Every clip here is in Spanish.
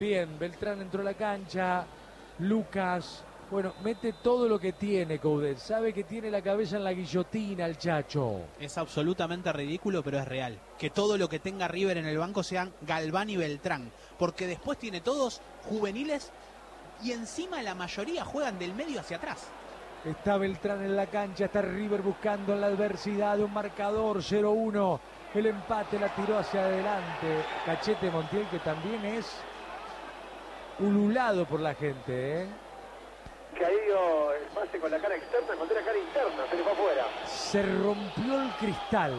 Bien, Beltrán entró a la cancha, Lucas, bueno, mete todo lo que tiene Coudet, sabe que tiene la cabeza en la guillotina el Chacho. Es absolutamente ridículo, pero es real. Que todo lo que tenga River en el banco sean Galván y Beltrán, porque después tiene todos juveniles y encima la mayoría juegan del medio hacia atrás. Está Beltrán en la cancha, está River buscando la adversidad de un marcador 0-1. El empate la tiró hacia adelante Cachete Montiel, que también es ululado por la gente, Caído el pase con la cara externa, encontré la cara interna, se le fue afuera. Se rompió el cristal.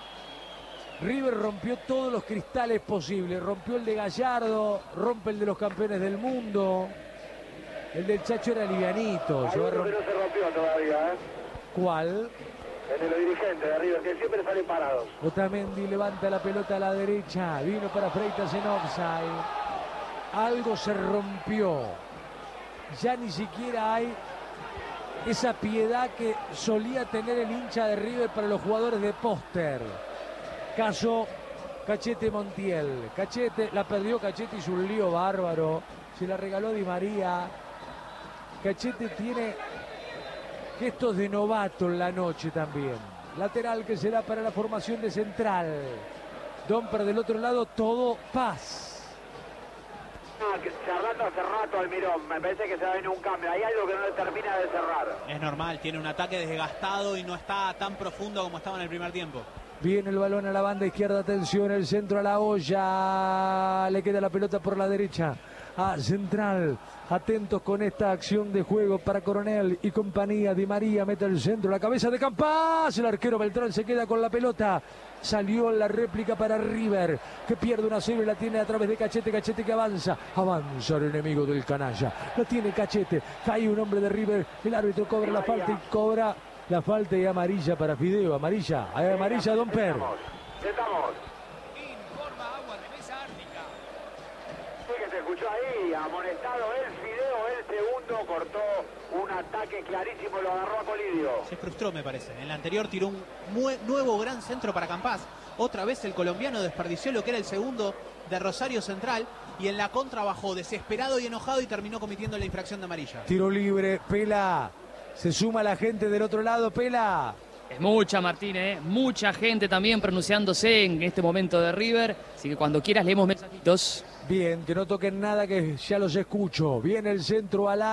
River rompió todos los cristales posibles. Rompió el de Gallardo, rompe el de los campeones del mundo. El del Chacho era livianito. Hay uno que no se rompió todavía, ¿Cuál? El de los dirigentes de River, que siempre salen parados. Otamendi levanta la pelota a la derecha. Vino para Freitas en offside. Algo se rompió. Ya ni siquiera hay esa piedad que solía tener el hincha de River para los jugadores de póster. Caso Cachete Montiel. Cachete, la perdió Cachete, hizo un lío bárbaro. Se la regaló Di María. Cachete tiene gestos de novato en la noche también. Lateral que será para la formación de central. Domper del otro lado, todo paz. Que cerrando hace rato Almirón, me parece que se va a venir un cambio. Hay algo que no le termina de cerrar. Es normal, tiene un ataque desgastado y no está tan profundo como estaba en el primer tiempo. Viene el balón a la banda izquierda, atención, el centro a la olla. Le queda la pelota por la derecha a Central. Atentos con esta acción de juego para Coronel y compañía. Di María mete el centro, la cabeza de Campas. El arquero Beltrán se queda con la pelota. Salió la réplica para River, que pierde una serie y la tiene a través de Cachete. Cachete que avanza. Avanza el enemigo del canalla. La tiene Cachete. Cae un hombre de River. El árbitro cobra la falta y cobra la falta y amarilla para Fideo. Amarilla. Amarilla Domper. Estamos. Informa Agua de Mesa Ártica. Sí que se escuchó ahí, amonestado el Fideo, el segundo, cortó un ataque clarísimo, lo agarró a Colidio. Se frustró, me parece. En el anterior tiró un nuevo gran centro para Campas. Otra vez el colombiano desperdició lo que era el segundo de Rosario Central y en la contra bajó desesperado y enojado y terminó cometiendo la infracción de amarilla. Tiro libre, Pela. Se suma la gente del otro lado, Pela. Es mucha, Martín, mucha gente también pronunciándose en este momento de River. Así que cuando quieras leemos mensajitos. Bien, que no toquen nada, que ya los escucho. Viene el centro al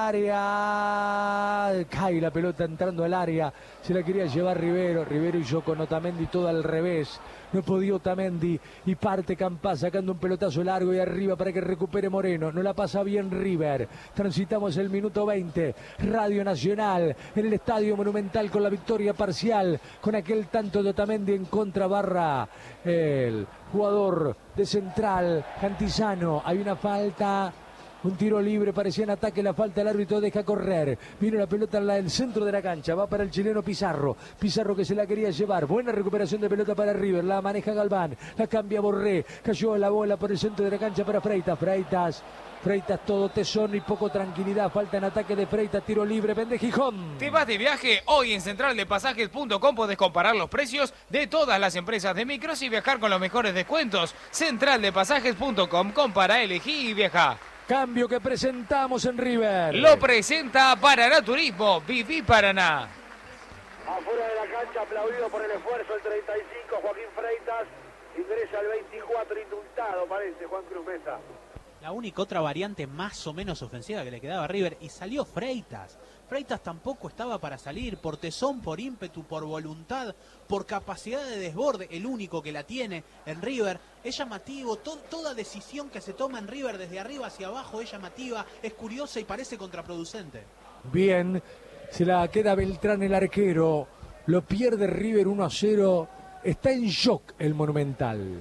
área. Cae la pelota entrando al área. Se la quería llevar Rivero. Rivero hizo con Otamendi todo al revés. No podía Otamendi. Y parte Campas sacando un pelotazo largo y arriba para que recupere Moreno. No la pasa bien River. Transitamos el minuto 20. Radio Nacional en el Estadio Monumental con la victoria parcial. Con aquel tanto de Otamendi en contra barra. El jugador de Central, Cantizano. Hay una falta, un tiro libre, parecía en ataque, la falta, el árbitro deja correr. Vino la pelota en el centro de la cancha, va para el chileno Pizarro. Pizarro que se la quería llevar, buena recuperación de pelota para River, la maneja Galván, la cambia Borré, cayó la bola por el centro de la cancha para Freitas. Freitas todo tesón y poco tranquilidad. Falta en ataque de Freitas, tiro libre, vende Gijón. ¿Te vas de viaje? Hoy en centraldepasajes.com podés comparar los precios de todas las empresas de micros y viajar con los mejores descuentos. Centraldepasajes.com, compara, elegí y viaja. Cambio que presentamos en River. Lo presenta Paraná Turismo, Viví Paraná. Afuera de la cancha, aplaudido por el esfuerzo, el 35, Joaquín Freitas. Ingresa al 24, indultado parece, Juan Cruz Mesa. La única otra variante más o menos ofensiva que le quedaba a River y salió Freitas. Freitas tampoco estaba para salir, por tesón, por ímpetu, por voluntad, por capacidad de desborde, el único que la tiene en River. Es llamativo, toda decisión que se toma en River desde arriba hacia abajo es llamativa, es curiosa y parece contraproducente. Bien, se la queda Beltrán el arquero, lo pierde River 1-0, está en shock el Monumental.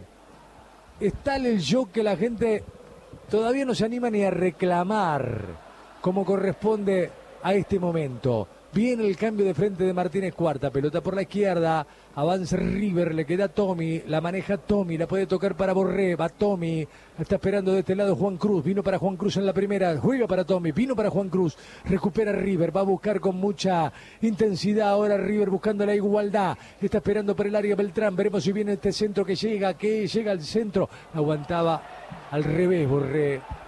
Está en el shock que la gente todavía no se anima ni a reclamar como corresponde a este momento. Viene el cambio de frente de Martínez Cuarta, pelota por la izquierda, avanza River, le queda Tommy, la maneja Tommy, la puede tocar para Borré, va Tommy, está esperando de este lado Juan Cruz, vino para Juan Cruz en la primera, juega para Tommy, vino para Juan Cruz, recupera River, va a buscar con mucha intensidad ahora River buscando la igualdad, está esperando por el área Beltrán, veremos si viene este centro que llega al centro, aguantaba al revés Borré.